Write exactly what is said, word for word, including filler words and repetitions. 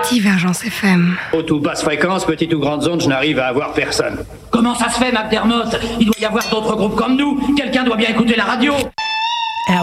Divergence F M. Haute ou basse fréquence, petite ou grande zone, je n'arrive à avoir personne. Comment ça se fait, McDermott? Il doit y avoir d'autres groupes comme nous. Quelqu'un doit bien écouter la radio.